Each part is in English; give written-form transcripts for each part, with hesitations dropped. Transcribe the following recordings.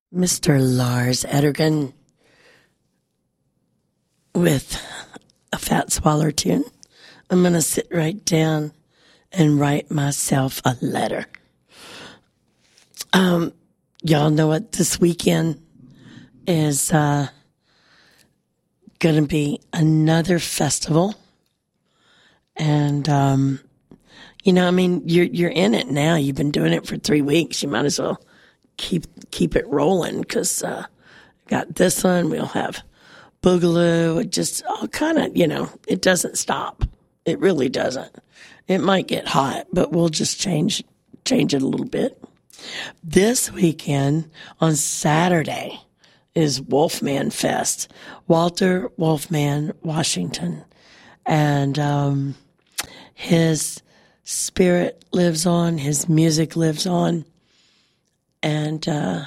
Mr. Lars Edergen with a Fat Swaller tune. I'm going to sit right down and write myself a letter. Y'all know what this weekend is going to be another festival. And, you're in it now. You've been doing it for 3 weeks. You might as well keep it rolling because got this one. We'll have Boogaloo. It just all kind of, it doesn't stop. It really doesn't. It might get hot, but we'll just change it a little bit. This weekend on Saturday is Wolfman Fest. Walter Wolfman Washington. And his spirit lives on. His music lives on. And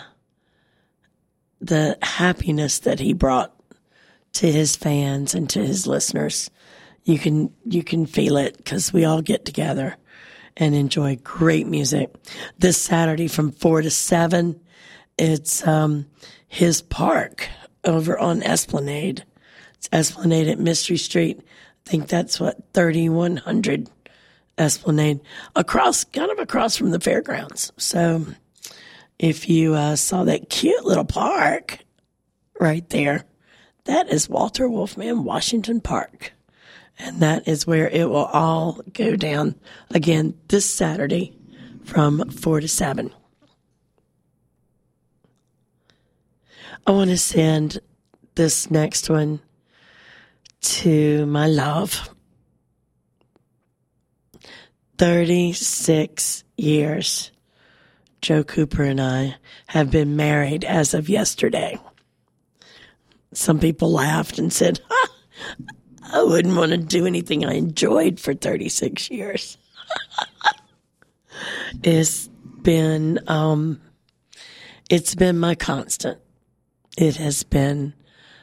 the happiness that he brought to his fans and to his listeners, you can feel it because we all get together and enjoy great music. This Saturday from 4 to 7, it's his park over on Esplanade. It's Esplanade at Mystery Street. I think that's 3100 Esplanade, kind of across from the fairgrounds. So if you saw that cute little park right there, that is Walter Wolfman Washington Park. And that is where it will all go down again this Saturday from 4 to 7. I want to send this next one to my love. 36 years. Joe Cooper and I have been married as of yesterday. Some people laughed and said, I wouldn't want to do anything I enjoyed for 36 years. It's been my constant. It has been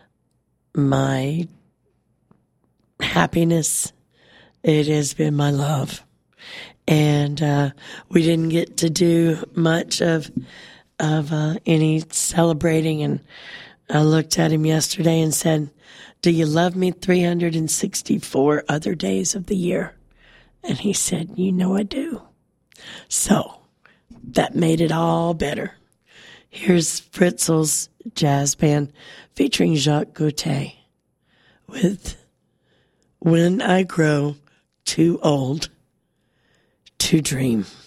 my happiness. It has been my love. And we didn't get to do much of any celebrating. And I looked at him yesterday and said, do you love me 364 other days of the year? And he said, I do. So that made it all better. Here's Fritzl's jazz band featuring Jacques Gaultier with When I Grow Too Old to Dream.